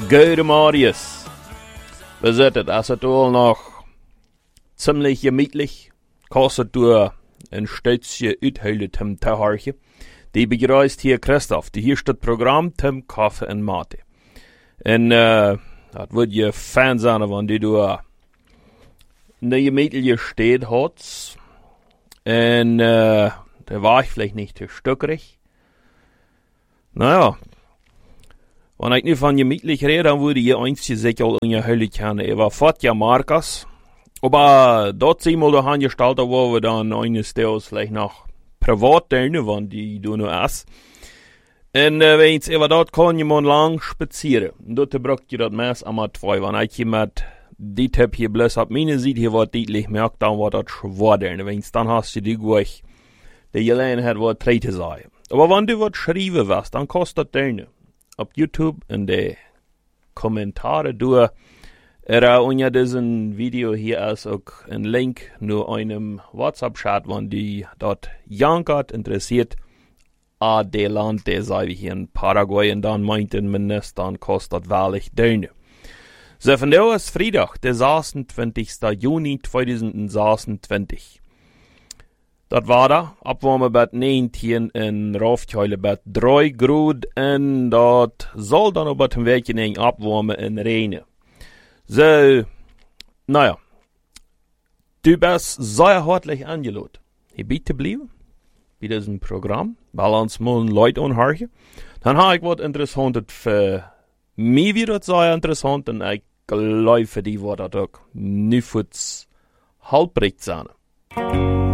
Gute Marius. We zitten, als het al nog ziemlich gemütlich, kostet du ein Stötzchen uithuilen zum Tehartje. Die begrüßt hier Christoph, die hier steht Programm zum Kaffee und Mate. Und, dat wird je Fan sein, wenn du eine gemütliche Städte hast. Und, da war ich vielleicht nicht zu stückrig. Naja. Wenn ich nicht von gemütlich rede, dann würde ich einzig sicher in der Hölle kennen. War Fatja Markas. Aber dort sind wir doch angestellt, wo wir dann eines Tages vielleicht noch privat tun, wenn die du nur essen. Und wenn ich dort kann, jemand lang spazieren. Und dort braucht ihr das Mess einmal zwei. Wenn ich jemand die Tipp hier bloß ab meine sieht, hier wird deutlich merkt, dann wird das schwer. Wenn ich dann hast du die gleich, die Gelegenheit wird treten sein. Aber wenn du was schreiben wirst, dann kostet das Döne. Auf YouTube in die Kommentare durch. Unter diesem Video hier ist auch ein Link nur einem WhatsApp-Chat, wenn die dort jankert interessiert. Der Land, der sei wie hier in Paraguay und dann meinten mindestens, dann kostet wahrlich Döne. So von der ist Freitag, der 26. Juni 2026. Dat war da, abwarmen bed 19 in Raufkeule bed 3 Grad en dat zal dan op het weekje abwarmen in Regen. So, naja, du bist sehr hartlich angeladen. Hier bitte bleiben, bei diesem Programm, weil uns mal Leute anhören. Dann habe ich was Interessantes für mich wieder sehr interessant und ich glaube für die wird das auch nicht halbrecht sein.